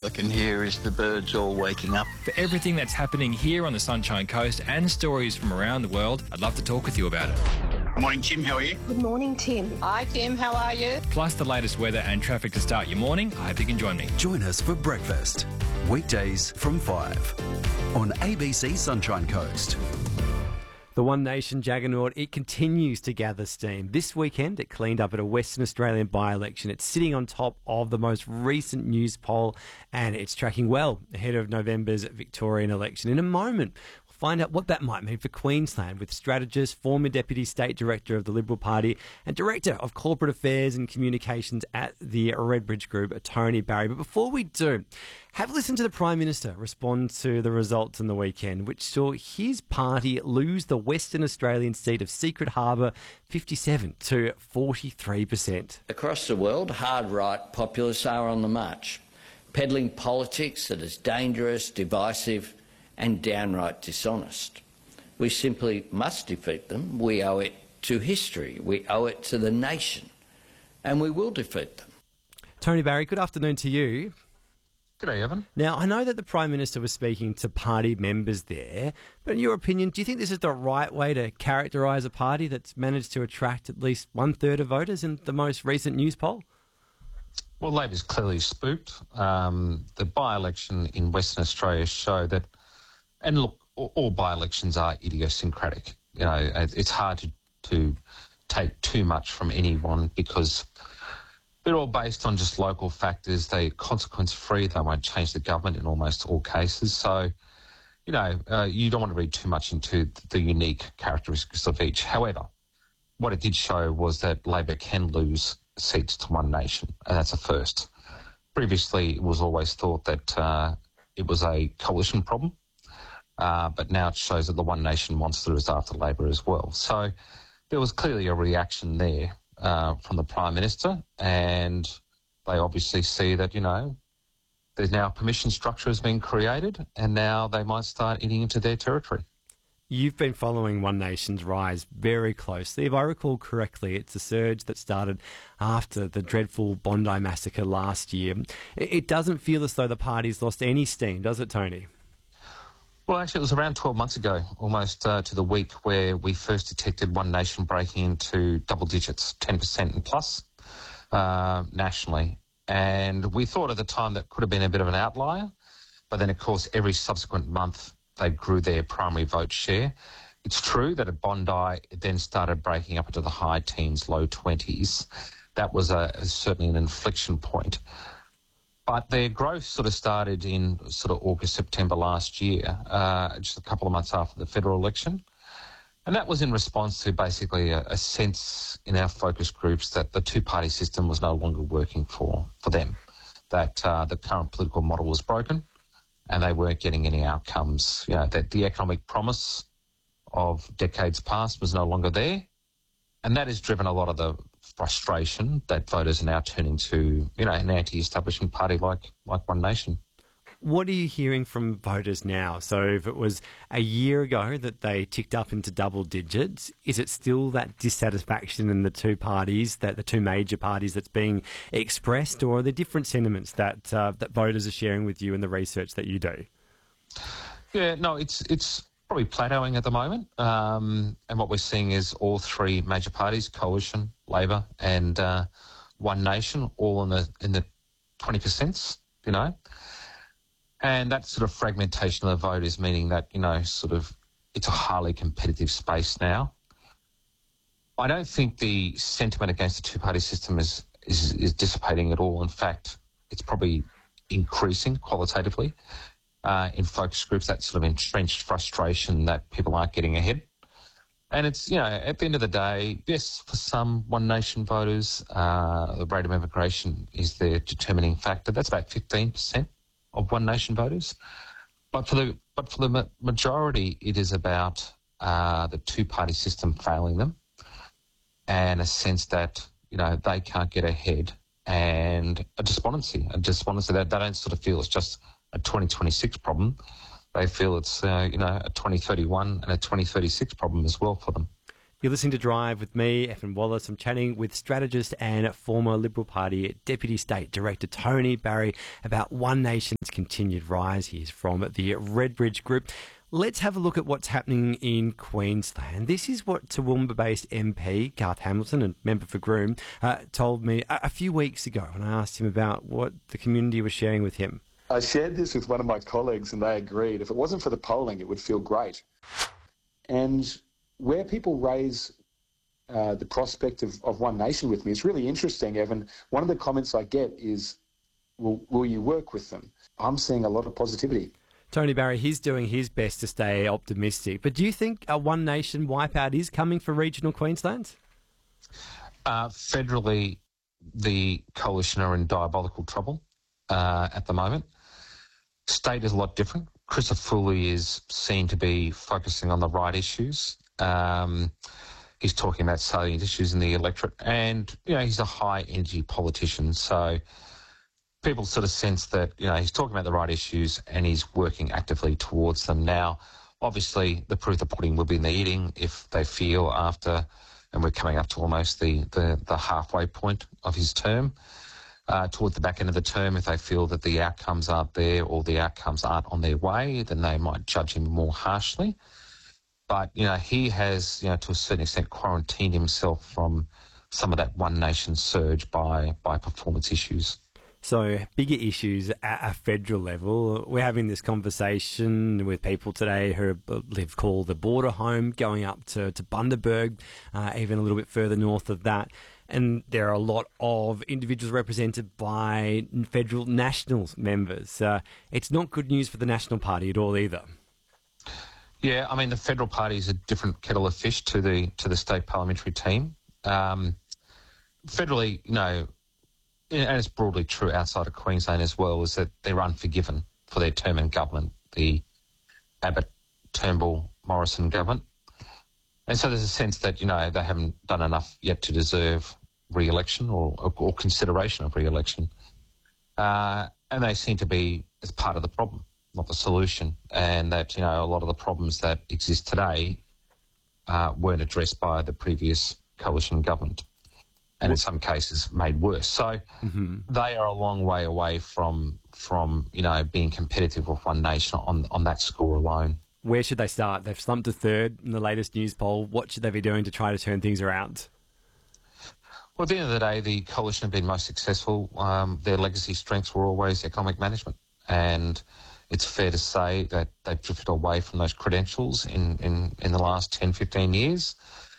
I can hear is the birds all waking up. For everything that's happening here on the Sunshine Coast and stories from around the world, I'd love to talk with you about it. Good morning, Tim. How are you? Good morning, Tim. Hi, Tim. How are you? Plus the latest weather and traffic to start your morning. I hope you can join me. Join us for breakfast, weekdays from 5 on ABC Sunshine Coast. The One Nation juggernaut, it continues to gather steam. This weekend, it cleaned up at a Western Australian by-election. It's sitting on top of the most recent news poll, and it's tracking well ahead of November's Victorian election. In a moment, we'll find out what that might mean for Queensland with strategist, former Deputy State Director of the Liberal Party and Director of Corporate Affairs and Communications at the Redbridge Group, Tony Barry. But before we do, have a listen to the Prime Minister respond to the results on the weekend, which saw his party lose the Western Australian seat of Secret Harbour 57 to 43%. Across the world, hard-right populists are on the march, peddling politics that is dangerous, divisive and downright dishonest. We simply must defeat them. We owe it to history. We owe it to the nation. And we will defeat them. Tony Barry, good afternoon to you. G'day, Evan. Now, I know that the Prime Minister was speaking to party members there, but in your opinion, do you think this is the right way to characterise a party that's managed to attract at least 1/3 of voters in the most recent news poll? Well, Labor's clearly spooked. The by-election in Western Australia show that, and look, all by-elections are idiosyncratic. You know, it's hard to take too much from anyone because they're all based on just local factors. They're consequence-free. They won't change the government in almost all cases. So, you know, you don't want to read too much into the unique characteristics of each. However, what it did show was that Labor can lose seats to One Nation, and that's a first. Previously, it was always thought that it was a coalition problem, but now it shows that the One Nation monster is after Labor as well. So there was clearly a reaction there from the Prime Minister, and they obviously see that, you know, there's now a permission structure has been created, and now they might start eating into their territory. You've been following One Nation's rise very closely. If I recall correctly, it's a surge that started after the dreadful Bondi massacre last year. It doesn't feel as though the party's lost any steam, does it, Tony? Well, actually, it was around 12 months ago, almost to the week, where we first detected One Nation breaking into double digits, 10% and plus, nationally. And we thought at the time that could have been a bit of an outlier. But then, of course, every subsequent month, they grew their primary vote share. It's true that at Bondi, it then started breaking up into the high teens, low 20s. That was certainly an inflection point. But their growth sort of started in sort of August, September last year, just a couple of months after the federal election. And that was in response to basically a sense in our focus groups that the two-party system was no longer working for them, that the current political model was broken and they weren't getting any outcomes, you know, that the economic promise of decades past was no longer there. And that has driven a lot of the frustration that voters are now turning to, you know, an anti-establishment party like One Nation. What are you hearing from voters now? So if it was a year ago that they ticked up into double digits, is it still that dissatisfaction in the two parties, that the two major parties that's being expressed, or are there different sentiments that that voters are sharing with you in the research that you do? Yeah, no, it's probably plateauing at the moment. And what we're seeing is all three major parties, Coalition, Labor and One Nation, all in the 20%, you know. And that sort of fragmentation of the vote is meaning that, you know, sort of it's a highly competitive space now. I don't think the sentiment against the two-party system is dissipating at all. In fact, it's probably increasing qualitatively in focus groups, that sort of entrenched frustration that people aren't getting ahead. And it's, you know, at the end of the day, yes, for some One Nation voters, the rate of immigration is their determining factor. That's about 15% of One Nation voters. But for the majority, it is about the two-party system failing them and a sense that, you know, they can't get ahead, and a despondency that they don't sort of feel it's just a 2026 problem. They feel it's, you know, a 2031 and a 2036 problem as well for them. You're listening to Drive with me, Evan Wallace. I'm chatting with strategist and former Liberal Party Deputy State Director Tony Barry about One Nation's continued rise. He's from the Redbridge Group. Let's have a look at what's happening in Queensland. This is what Toowoomba-based MP Garth Hamilton, and member for Groom, told me a few weeks ago when I asked him about what the community was sharing with him. I shared this with one of my colleagues and they agreed. If it wasn't for the polling, it would feel great. And where people raise the prospect of One Nation with me, it's really interesting, Evan. One of the comments I get is, will you work with them? I'm seeing a lot of positivity. Tony Barry, he's doing his best to stay optimistic. But do you think a One Nation wipeout is coming for regional Queensland? Federally, the coalition are in diabolical trouble at the moment. State is a lot different. Chris Afuli is seen to be focusing on the right issues. He's talking about salient issues in the electorate, and he's a high energy politician, so people sort of sense that he's talking about the right issues and he's working actively towards them. Now, obviously, the proof of the pudding will be in the eating if they feel after, and we're coming up to almost the halfway point of his term, towards the back end of the term, if they feel that the outcomes aren't there or the outcomes aren't on their way, then they might judge him more harshly. But, he has, to a certain extent, quarantined himself from some of that One Nation surge by performance issues. So, bigger issues at a federal level. We're having this conversation with people today who live called the border home, going up to Bundaberg, even a little bit further north of that. And there are a lot of individuals represented by federal Nationals members. It's not good news for the National Party at all either. Yeah, I mean, the federal party is a different kettle of fish to the state parliamentary team. Federally, and it's broadly true outside of Queensland as well, is that they're unforgiven for their term in government, the Abbott, Turnbull, Morrison government. And so there's a sense that, they haven't done enough yet to deserve re-election or consideration of re-election. And they seem to be as part of the problem, not the solution, and that, a lot of the problems that exist today weren't addressed by the previous coalition government, and in some cases made worse. So they are a long way away from being competitive with One Nation on that score alone. Where should they start? They've slumped to third in the latest news poll. What should they be doing to try to turn things around? Well, at the end of the day, the coalition have been most successful. Their legacy strengths were always economic management, and it's fair to say that they've drifted away from those credentials in the last 10, 15 years.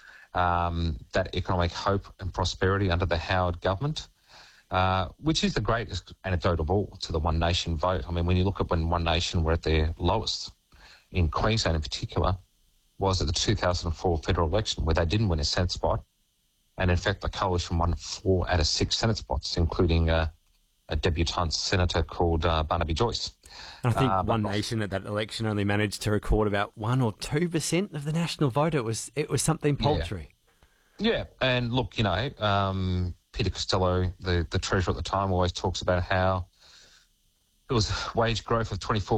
That economic hope and prosperity under the Howard government, which is the greatest anecdote of all to the One Nation vote. I mean, when you look at when One Nation were at their lowest, in Queensland in particular, was at the 2004 federal election where they didn't win a Senate spot. And in fact, the coalition won 4 out of 6 Senate spots, including a debutante senator called Barnaby Joyce. And I think One Nation at that election only managed to record about 1 or 2% of the national vote. It was something paltry. Yeah, and look, Peter Costello, the treasurer at the time, always talks about how there was wage growth of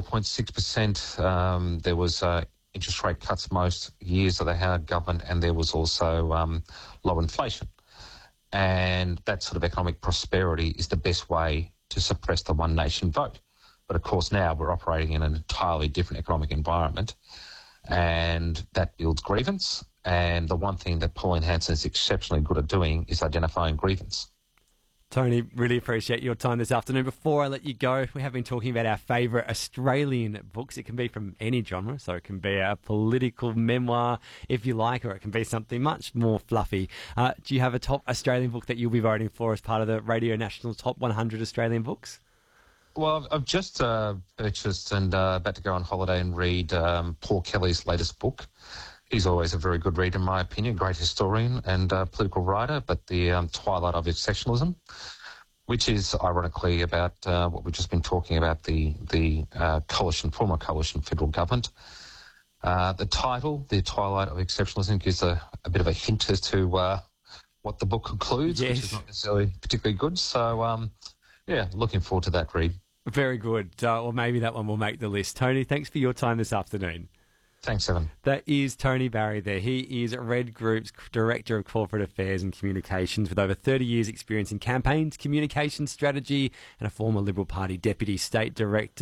24.6%. There was interest rate cuts most years of the Howard government, and there was also low inflation. And that sort of economic prosperity is the best way to suppress the One Nation vote. But of course now we're operating in an entirely different economic environment, and that builds grievance. And the one thing that Pauline Hanson is exceptionally good at doing is identifying grievance. Tony, really appreciate your time this afternoon. Before I let you go, we have been talking about our favourite Australian books. It can be from any genre, so it can be a political memoir, if you like, or it can be something much more fluffy. Do you have a top Australian book that you'll be voting for as part of the Radio National Top 100 Australian Books? Well, I've just purchased and about to go on holiday and read Paul Kelly's latest book. He's always a very good reader, in my opinion, great historian and political writer, but the Twilight of Exceptionalism, which is ironically about what we've just been talking about, the former coalition federal government. The title, The Twilight of Exceptionalism, gives a bit of a hint as to what the book concludes, yes, which is not necessarily particularly good. So, looking forward to that read. Very good. Or maybe that one will make the list. Tony, thanks for your time this afternoon. Thanks, Evan. That is Tony Barry there. He is Red Group's Director of Corporate Affairs and Communications with over 30 years' experience in campaigns, communication strategy, and a former Liberal Party Deputy State Director.